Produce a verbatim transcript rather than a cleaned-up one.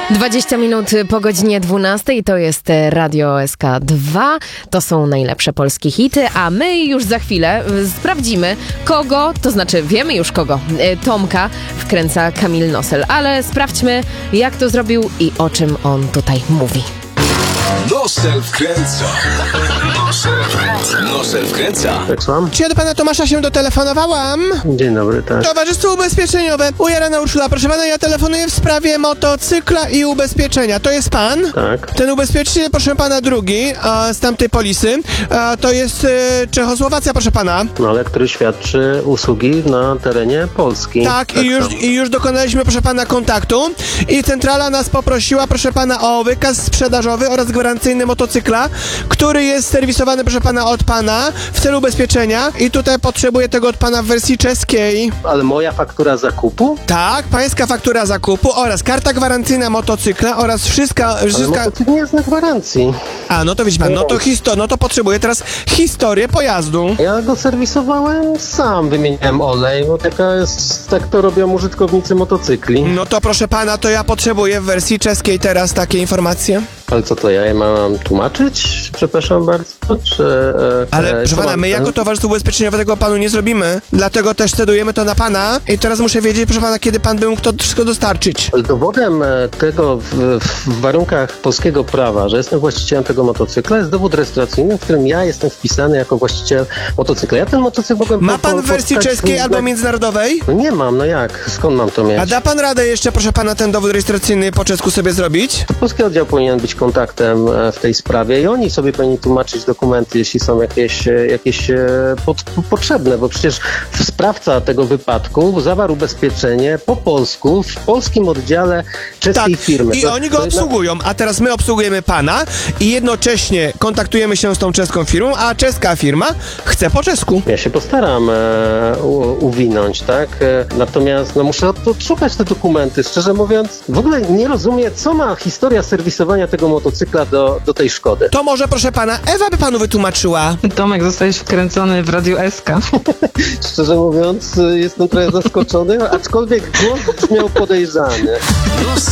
dwadzieścia minut po godzinie dwunastej, to jest Radio S K dwa, to są najlepsze polskie hity, a my już za chwilę sprawdzimy, kogo, to znaczy wiemy już kogo, Tomka wkręca Kamil Nosel, ale sprawdźmy, jak to zrobił i o czym on tutaj mówi. Nosel wkręca. Nosel wkręca. Nosel wkręca. Tak, słucham? Czy ja do pana Tomasza się dotelefonowałam? Dzień dobry, tak. Towarzystwo Ubezpieczeniowe. Ujarana Urszula, proszę pana, ja telefonuję w sprawie motocykla i ubezpieczenia. To jest pan? Tak. Ten ubezpieczyciel, proszę pana, drugi, a z tamtej polisy, a to jest e, Czechosłowacja, proszę pana. No ale który świadczy usługi na terenie Polski. Tak, i, już, i już dokonaliśmy, proszę pana, kontaktu i centrala nas poprosiła, proszę pana, o wykaz sprzedażowy oraz gwarancyjny motocykla, który jest serwisowany, proszę pana, od pana w celu ubezpieczenia i tutaj potrzebuję tego od pana w wersji czeskiej. Ale moja faktura zakupu? Tak, pańska faktura zakupu oraz karta gwarancyjna motocykla oraz wszystka... Ale wszystka... motocykl nie jest na gwarancji. A, no to widzi pan, no to, histo... no to potrzebuję teraz historię pojazdu. Ja go serwisowałem sam, wymieniałem olej, bo taka jest, tak to robią użytkownicy motocykli. No to proszę pana, to ja potrzebuję w wersji czeskiej teraz takie informacje. Ale co to, ja je mam tłumaczyć? Przepraszam bardzo, czy... E, Ale e, proszę co pana, mam my ten? jako Towarzystwo Ubezpieczeniowe tego panu nie zrobimy. Dlatego też cedujemy to na pana i teraz muszę wiedzieć, proszę pana, kiedy pan by mógł to wszystko dostarczyć. Ale dowodem e, tego w, w warunkach polskiego prawa, że jestem właścicielem tego motocykla, jest dowód rejestracyjny, w którym ja jestem wpisany jako właściciel motocykla. Ja ten motocykl mogłem... Ma po- pan po- w wersji pozyskać czeskiej w- albo międzynarodowej? No nie mam, no jak? Skąd mam to mieć? A da pan radę jeszcze, proszę pana, ten dowód rejestracyjny po czesku sobie zrobić? Polski oddział powinien być kontaktem e, w tej sprawie i oni sobie powinni tłumaczyć dokumenty, jeśli są jakieś, e, jakieś e, pod, potrzebne, bo przecież sprawca tego wypadku zawarł ubezpieczenie po polsku w polskim oddziale czeskiej Tak, firmy. i To- oni go to jednak- obsługują, a teraz my obsługujemy pana i jednocześnie kontaktujemy się z tą czeską firmą, a czeska firma chce po czesku. Ja się postaram e, u, uwinąć, tak? E, natomiast no, muszę od- odszukać te dokumenty. Szczerze mówiąc, w ogóle nie rozumiem, co ma historia serwisowania tego motocykla do, do tej szkody. To może, proszę pana, Ewa by panu wytłumaczyła. Tomek, zostałeś wkręcony w Radio S K. Szczerze mówiąc, e, jestem trochę zaskoczony, aczkolwiek głos brzmiał podejrzany. Nosel